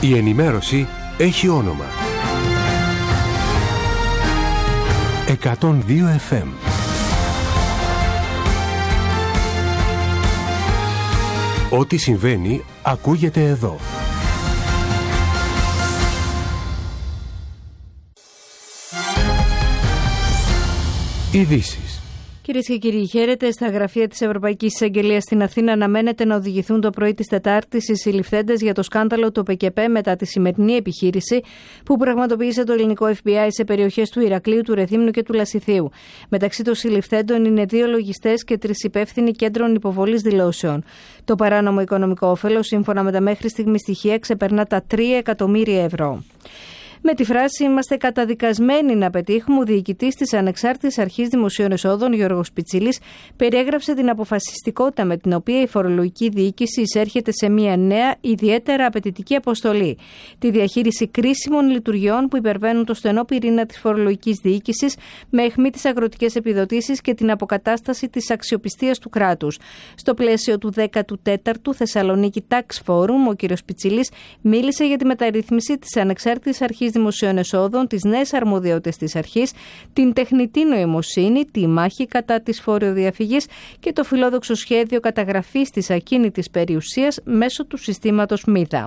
Η ενημέρωση έχει όνομα. 102 FM. Ό,τι συμβαίνει ακούγεται εδώ. Ειδήσεις. Κυρίες και κύριοι, χαίρετε. Στα γραφεία της Ευρωπαϊκής Εισαγγελίας στην Αθήνα αναμένεται να οδηγηθούν το πρωί της Τετάρτης οι συλληφθέντες για το σκάνδαλο του ΠΚΠ μετά τη σημερινή επιχείρηση που πραγματοποίησε το ελληνικό FBI σε περιοχές του Ηρακλείου, του Ρεθύμνου και του Λασιθίου. Μεταξύ των συλληφθέντων είναι 2 λογιστές και 3 υπεύθυνοι κέντρων υποβολής δηλώσεων. Το παράνομο οικονομικό όφελος, σύμφωνα με τα μέχρι στιγμή στοιχεία, ξεπερνά τα 3 εκατομμύρια ευρώ. Με τη φράση «Είμαστε καταδικασμένοι να πετύχουμε», ο διοικητής της Ανεξάρτητης Αρχής Δημοσίων Εσόδων, Γιώργος Πιτσίλης, περιέγραψε την αποφασιστικότητα με την οποία η φορολογική διοίκηση εισέρχεται σε μια νέα, ιδιαίτερα απαιτητική αποστολή. Τη διαχείριση κρίσιμων λειτουργιών που υπερβαίνουν το στενό πυρήνα της φορολογικής διοίκησης, με αιχμή τις αγροτικές επιδοτήσεις και την αποκατάσταση της αξιοπιστίας του κράτους. Στο πλαίσιο του 14ου Θεσσαλονίκη Tax Forum, ο κ. Πιτσίλης μίλησε για τη μεταρρύθμιση της Ανεξάρτητης Αρχής Δημοσίων Εσόδων, τις νέες αρμοδιότητες της αρχής, την τεχνητή νοημοσύνη, τη μάχη κατά της φοροδιαφυγής και το φιλόδοξο σχέδιο καταγραφής της ακίνητης περιουσίας μέσω του συστήματος ΜΥΔΑ.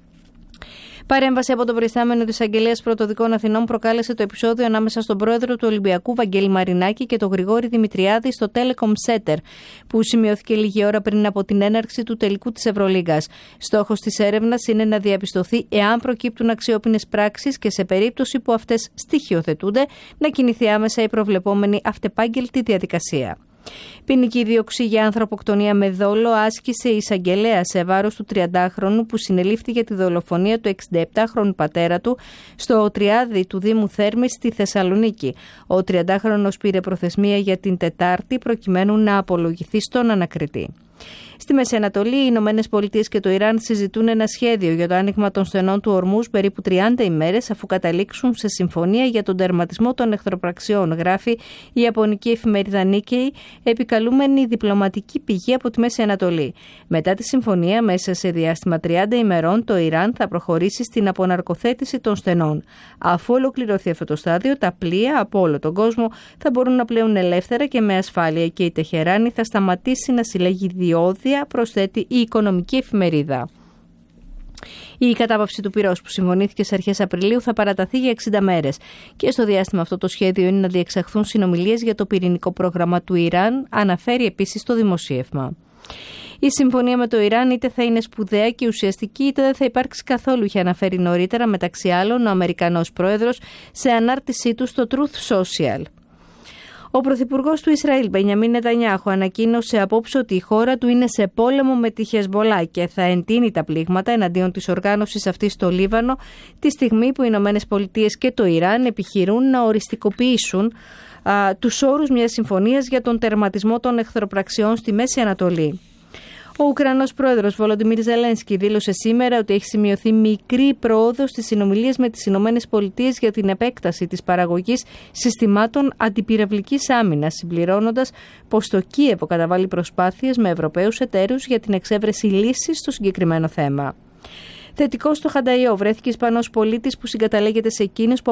Παρέμβαση από τον προϊστάμενο της Αγγελίας Πρωτοδικών Αθηνών προκάλεσε το επεισόδιο ανάμεσα στον πρόεδρο του Ολυμπιακού Βαγγέλη Μαρινάκη και τον Γρηγόρη Δημητριάδη στο Telecom Center, που σημειώθηκε λίγη ώρα πριν από την έναρξη του τελικού της Ευρωλίγκας. Στόχος της έρευνας είναι να διαπιστωθεί εάν προκύπτουν αξιόπινες πράξεις και, σε περίπτωση που αυτές στοιχειοθετούνται, να κινηθεί άμεσα η προβλεπόμενη αυτεπάγγελτη διαδικασία. Ποινική δίωξη για ανθρωποκτονία με δόλο άσκησε η εισαγγελέα σε βάρος του 30χρονου που συνελήφθη για τη δολοφονία του 67χρονου πατέρα του στο Τριάδι του Δήμου Θέρμης στη Θεσσαλονίκη. Ο 30χρονος πήρε προθεσμία για την Τετάρτη προκειμένου να απολογηθεί στον ανακριτή. Στη Μέση Ανατολή, οι Ηνωμένες Πολιτείες και το Ιράν συζητούν ένα σχέδιο για το άνοιγμα των στενών του Ορμούζ περίπου 30 ημέρες αφού καταλήξουν σε συμφωνία για τον τερματισμό των εχθροπραξιών, γράφει η ιαπωνική εφημερίδα Nikkei, επικαλούμενη διπλωματική πηγή από τη Μέση Ανατολή. Μετά τη συμφωνία, μέσα σε διάστημα 30 ημερών, το Ιράν θα προχωρήσει στην αποναρκοθέτηση των στενών. Αφού ολοκληρωθεί αυτό το στάδιο, τα πλοία από όλο τον κόσμο θα μπορούν να πλέουν ελεύθερα και με ασφάλεια και η Τεχεράνη θα σταματήσει να συλλέγει διόδια, προσθέτει η οικονομική εφημερίδα. Η κατάπαυση του πυρός που συμφωνήθηκε σε αρχές Απριλίου θα παραταθεί για 60 μέρες και στο διάστημα αυτό το σχέδιο είναι να διεξαχθούν συνομιλίες για το πυρηνικό πρόγραμμα του Ιράν, αναφέρει επίσης το δημοσίευμα. Η συμφωνία με το Ιράν είτε θα είναι σπουδαία και ουσιαστική είτε δεν θα υπάρξει καθόλου, είχε αναφέρει νωρίτερα μεταξύ άλλων ο Αμερικανός πρόεδρος σε ανάρτησή του στο Truth Social. Ο πρωθυπουργός του Ισραήλ, Μπενιαμίν Νετανιάχου, ανακοίνωσε απόψε ότι η χώρα του είναι σε πόλεμο με τη Χεσμπολά και θα εντείνει τα πλήγματα εναντίον της οργάνωσης αυτής στο Λίβανο, τη στιγμή που οι Ηνωμένες Πολιτείες και το Ιράν επιχειρούν να οριστικοποιήσουν τους όρους μιας συμφωνίας για τον τερματισμό των εχθροπραξιών στη Μέση Ανατολή. Ο Ουκρανός πρόεδρος Βολοντιμίρ Ζελένσκι δήλωσε σήμερα ότι έχει σημειωθεί μικρή πρόοδος στις συνομιλίες με τις Ηνωμένες Πολιτείες για την επέκταση της παραγωγής συστημάτων αντιπυραυλικής άμυνας, συμπληρώνοντας πως το Κίεβο καταβάλει προσπάθειες με Ευρωπαίους εταίρους για την εξέβρεση λύσης στο συγκεκριμένο θέμα. Θετικός στο Χανταϊό βρέθηκε Ισπανός πολίτης που συγκαταλέγεται σε εκείνους που